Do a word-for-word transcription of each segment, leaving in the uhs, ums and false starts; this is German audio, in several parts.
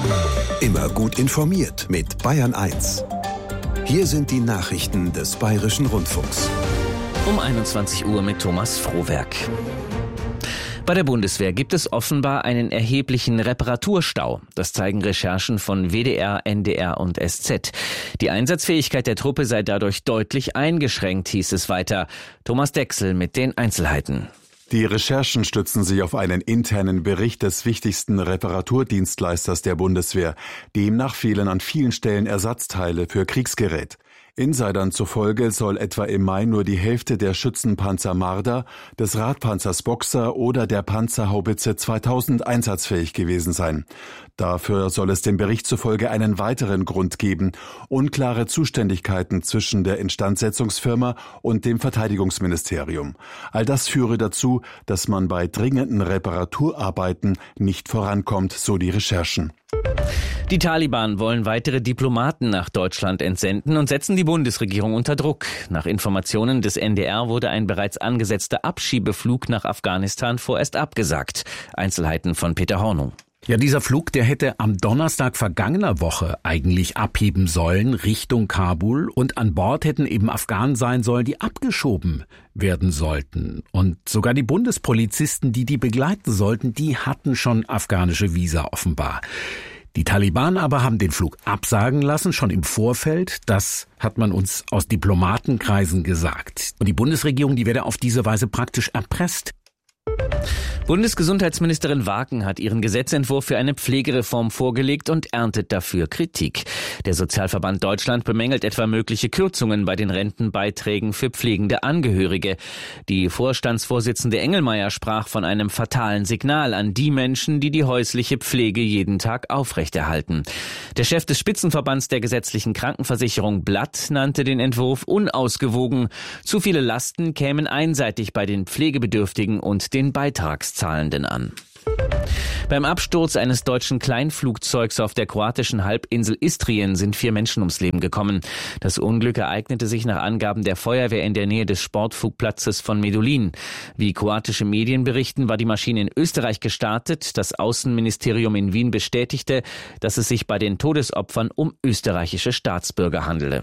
Immer gut informiert mit Bayern eins. Hier sind die Nachrichten des Bayerischen Rundfunks. Um einundzwanzig Uhr mit Thomas Frohwerk. Bei der Bundeswehr gibt es offenbar einen erheblichen Reparaturstau. Das zeigen Recherchen von W D R, N D R und S Z. Die Einsatzfähigkeit der Truppe sei dadurch deutlich eingeschränkt, hieß es weiter. Thomas Dechsel mit den Einzelheiten. Die Recherchen stützen sich auf einen internen Bericht des wichtigsten Reparaturdienstleisters der Bundeswehr. Demnach fehlen an vielen Stellen Ersatzteile für Kriegsgerät. Insidern zufolge soll etwa im Mai nur die Hälfte der Schützenpanzer Marder, des Radpanzers Boxer oder der Panzerhaubitze zweitausend einsatzfähig gewesen sein. Dafür soll es dem Bericht zufolge einen weiteren Grund geben: unklare Zuständigkeiten zwischen der Instandsetzungsfirma und dem Verteidigungsministerium. All das führe dazu, dass man bei dringenden Reparaturarbeiten nicht vorankommt, so die Recherchen. Die Taliban wollen weitere Diplomaten nach Deutschland entsenden und setzen die Bundesregierung unter Druck. Nach Informationen des N D R wurde ein bereits angesetzter Abschiebeflug nach Afghanistan vorerst abgesagt. Einzelheiten von Peter Hornung. Ja, dieser Flug, der hätte am Donnerstag vergangener Woche eigentlich abheben sollen Richtung Kabul, und an Bord hätten eben Afghanen sein sollen, die abgeschoben werden sollten. Und sogar die Bundespolizisten, die die begleiten sollten, die hatten schon afghanische Visa offenbar. Die Taliban aber haben den Flug absagen lassen, schon im Vorfeld. Das hat man uns aus Diplomatenkreisen gesagt. Und die Bundesregierung, die werde auf diese Weise praktisch erpresst. Bundesgesundheitsministerin Waken hat ihren Gesetzentwurf für eine Pflegereform vorgelegt und erntet dafür Kritik. Der Sozialverband Deutschland bemängelt etwa mögliche Kürzungen bei den Rentenbeiträgen für pflegende Angehörige. Die Vorstandsvorsitzende Engelmeier sprach von einem fatalen Signal an die Menschen, die die häusliche Pflege jeden Tag aufrechterhalten. Der Chef des Spitzenverbands der gesetzlichen Krankenversicherung Blatt nannte den Entwurf unausgewogen. Zu viele Lasten kämen einseitig bei den Pflegebedürftigen und den Beitragszahlenden an. Beim Absturz eines deutschen Kleinflugzeugs auf der kroatischen Halbinsel Istrien sind vier Menschen ums Leben gekommen. Das Unglück ereignete sich nach Angaben der Feuerwehr in der Nähe des Sportflugplatzes von Medulin. Wie kroatische Medien berichten, war die Maschine in Österreich gestartet. Das Außenministerium in Wien bestätigte, dass es sich bei den Todesopfern um österreichische Staatsbürger handele.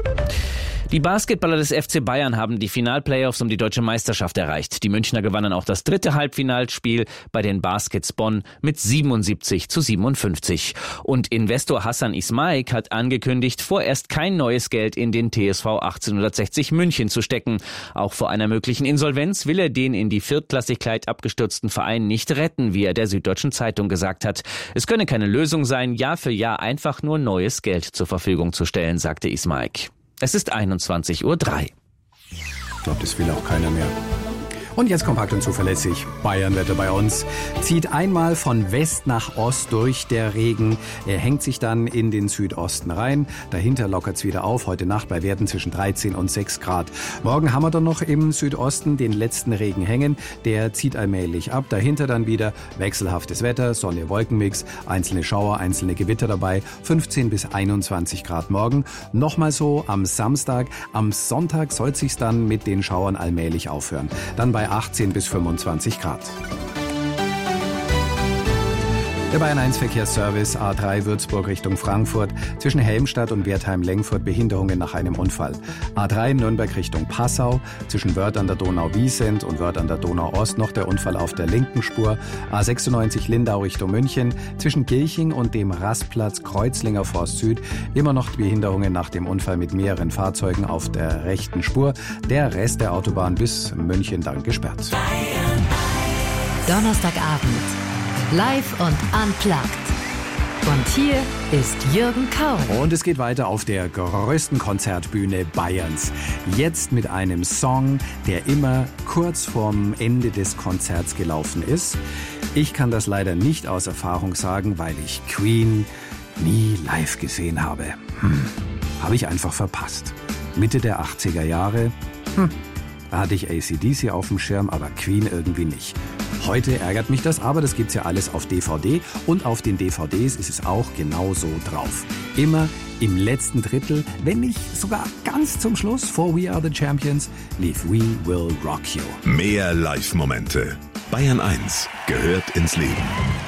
Die Basketballer des F C Bayern haben die Finalplayoffs um die deutsche Meisterschaft erreicht. Die Münchner gewannen auch das dritte Halbfinalspiel bei den Baskets Bonn mit siebenundsiebzig zu siebenundfünfzig. Und Investor Hassan Ismaik hat angekündigt, vorerst kein neues Geld in den T S V achtzehnhundertsechzig München zu stecken. Auch vor einer möglichen Insolvenz will er den in die Viertklassigkeit abgestürzten Verein nicht retten, wie er der Süddeutschen Zeitung gesagt hat. Es könne keine Lösung sein, Jahr für Jahr einfach nur neues Geld zur Verfügung zu stellen, sagte Ismaik. Es ist einundzwanzig Uhr drei. Ich glaube, das will auch keiner mehr. Und jetzt kompakt und zuverlässig. Bayernwetter bei uns. Zieht einmal von West nach Ost durch der Regen. Er hängt sich dann in den Südosten rein. Dahinter lockert's wieder auf. Heute Nacht bei Werten zwischen dreizehn und sechs Grad. Morgen haben wir dann noch im Südosten den letzten Regen hängen. Der zieht allmählich ab. Dahinter dann wieder wechselhaftes Wetter, Sonne-Wolkenmix, einzelne Schauer, einzelne Gewitter dabei. fünfzehn bis einundzwanzig Grad morgen. Nochmal so am Samstag. Am Sonntag soll sich's dann mit den Schauern allmählich aufhören. Dann bei achtzehn bis fünfundzwanzig Grad. Der Bayern eins Verkehrsservice A drei Würzburg Richtung Frankfurt. Zwischen Helmstadt und Wertheim-Lengfurt Behinderungen nach einem Unfall. A drei Nürnberg Richtung Passau. Zwischen Wörth an der Donau-Wiesent und Wörth an der Donau-Ost noch der Unfall auf der linken Spur. A sechsundneunzig Lindau Richtung München. Zwischen Gilching und dem Rastplatz Kreuzlinger Forst Süd immer noch Behinderungen nach dem Unfall mit mehreren Fahrzeugen auf der rechten Spur. Der Rest der Autobahn bis München dann gesperrt. Donnerstagabend. Live und unplugged. Und hier ist Jürgen Kaul. Und es geht weiter auf der größten Konzertbühne Bayerns. Jetzt mit einem Song, der immer kurz vorm Ende des Konzerts gelaufen ist. Ich kann das leider nicht aus Erfahrung sagen, weil ich Queen nie live gesehen habe. Hm. Habe ich einfach verpasst. Mitte der achtziger Jahre. Hm. Da hatte ich A C D C auf dem Schirm, aber Queen irgendwie nicht. Heute ärgert mich das, aber das gibt's ja alles auf D V D. Und auf den D V Ds ist es auch genau so drauf. Immer im letzten Drittel, wenn nicht sogar ganz zum Schluss, vor We Are the Champions, lief We Will Rock You. Mehr Live-Momente. Bayern eins gehört ins Leben.